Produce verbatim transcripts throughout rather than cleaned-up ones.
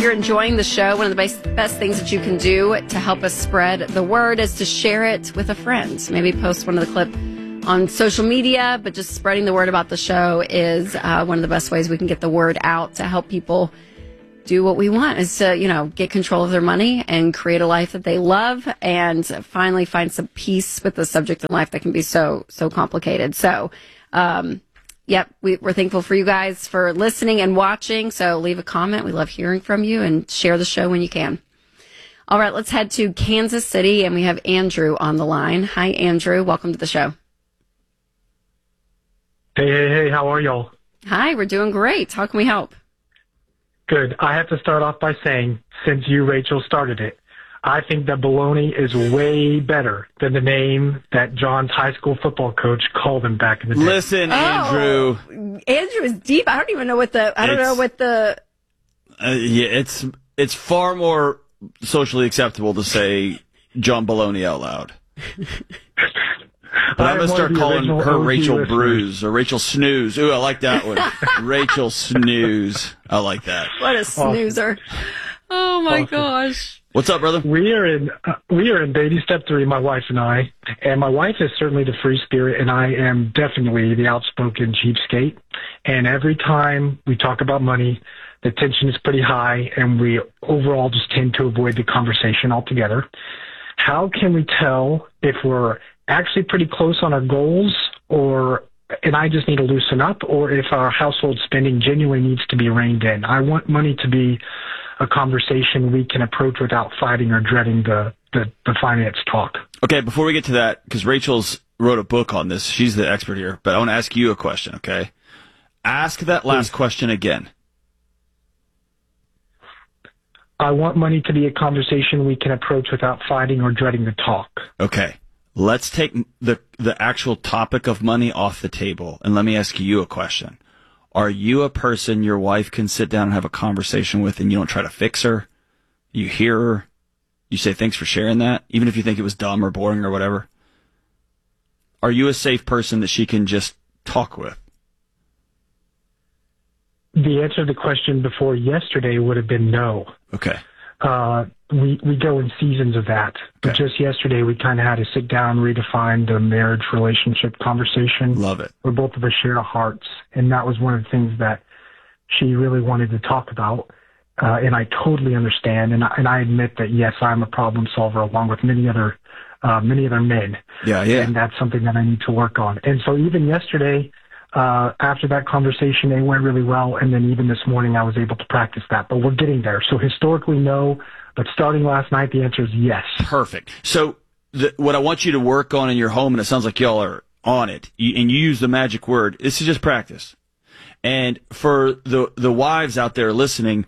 you're enjoying the show, one of the best, best things that you can do to help us spread the word is to share it with a friend. Maybe post one of the clip on social media, but just spreading the word about the show is uh, one of the best ways we can get the word out to help people do what we want, is to, you know, get control of their money and create a life that they love and finally find some peace with the subject in life that can be so, so complicated. So, um, Yep, we, we're thankful for you guys for listening and watching. So leave a comment. We love hearing from you and share the show when you can. All right, let's head to Kansas City, and we have Andrew on the line. Hi, Andrew. Welcome to the show. Hey, hey, hey. How are y'all? Hi, we're doing great. How can we help? Good. I have to start off by saying, since you, Rachel, started it, I think that baloney is way better than the name that John's high school football coach called him back in the day. Listen, Andrew. Oh, Andrew is deep. I don't even know what the, I don't It's- know what the, Uh, yeah, it's it's far more socially acceptable to say John Baloney out loud. But I I'm am going to one start of the calling original her O G Rachel listeners. Bruise or Rachel Snooze. Ooh, I like that one. Rachel Snooze. I like that. what a snoozer. Oh, my Awesome. gosh. What's up, brother? We are in uh, we are in baby step three, my wife and I, and my wife is certainly the free spirit, and I am definitely the outspoken cheapskate. And every time we talk about money, the tension is pretty high, and we overall just tend to avoid the conversation altogether. How can we tell if we're actually pretty close on our goals, or and I just need to loosen up, or if our household spending genuinely needs to be reined in? I want money to be a conversation we can approach without fighting or dreading the, the, the finance talk. Okay, before we get to that, because Rachel's wrote a book on this, she's the expert here, but I want to ask you a question, okay? Ask that last Please. question again. I want money to be a conversation we can approach without fighting or dreading the talk. Okay, let's take the the actual topic of money off the table, and let me ask you a question. Are you a person your wife can sit down and have a conversation with, and you don't try to fix her? You hear her. You say, thanks for sharing that, even if you think it was dumb or boring or whatever. Are you a safe person that she can just talk with? The answer to the question before yesterday would have been no. Okay. Uh, we, we go in seasons of that. But Okay. just yesterday, we kind of had to sit down, redefine the marriage relationship conversation. Love it. Where both of us shared our hearts. And that was one of the things that she really wanted to talk about. Uh, and I totally understand. And I, and I admit that, yes, I'm a problem solver along with many other, uh, many other men. Yeah, yeah. And that's something that I need to work on. And so even yesterday, uh, after that conversation, it went really well. And then even this morning, I was able to practice that. But we're getting there. So historically, no. But starting last night, the answer is yes. Perfect. So the, what I want you to work on in your home, and it sounds like y'all are on it, you, and you use the magic word, this is just practice. And for the the wives out there listening,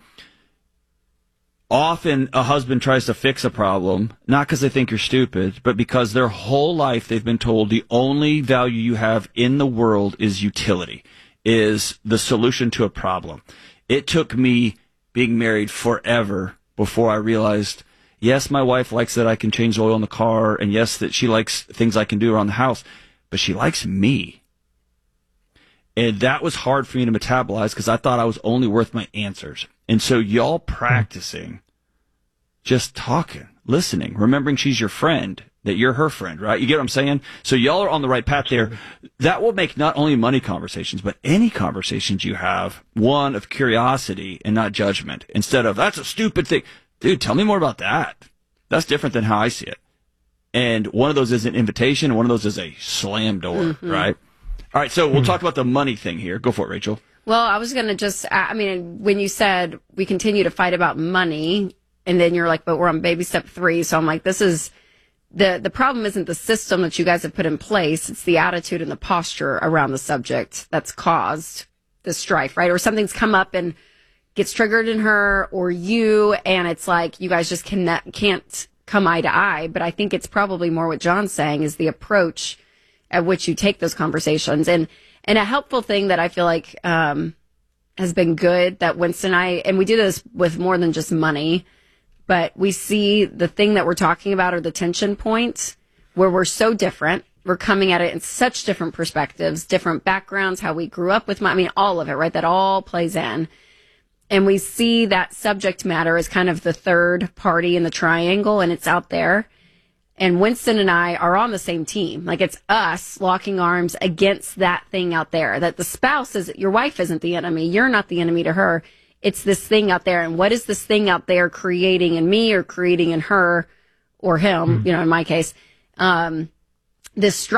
often a husband tries to fix a problem, not because they think you're stupid, but because their whole life they've been told the only value you have in the world is utility, is the solution to a problem. It took me being married forever before I realized, yes, my wife likes that I can change the oil in the car, and yes, that she likes things I can do around the house, but she likes me. And that was hard for me to metabolize because I thought I was only worth my answers. And so y'all practicing, just talking, listening, remembering she's your friend, that you're her friend, right? You get what I'm saying? So y'all are on the right path there. That will make not only money conversations, but any conversations you have, one of curiosity and not judgment, instead of, that's a stupid thing. Dude, tell me more about that. That's different than how I see it. And one of those is an invitation, and one of those is a slam door, Mm-hmm. right? All right, so we'll talk about the money thing here. Go for it, Rachel. Well, I was going to just, I mean, when you said we continue to fight about money, and then you're like, but we're on baby step three. So I'm like, this is, the, the problem isn't the system that you guys have put in place. It's the attitude and the posture around the subject that's caused the strife, right? Or something's come up and gets triggered in her or you, and it's like, you guys just cannot, can't come eye to eye. But I think it's probably more what John's saying is the approach at which you take those conversations. And, and a helpful thing that I feel like, um, has been good that Winston and I, and we do this with more than just money, but we see the thing that we're talking about or the tension points where we're so different. We're coming at it in such different perspectives, different backgrounds, how we grew up with money. I mean, all of it, right? That all plays in. and we see that subject matter as kind of the third party in the triangle, and it's out there. And Winston and I are on the same team. Like, it's us locking arms against that thing out there. That the spouse is, your wife isn't the enemy. You're not the enemy to her. It's this thing out there. And what is this thing out there creating in me or creating in her or him, mm-hmm. you know, in my case, um, this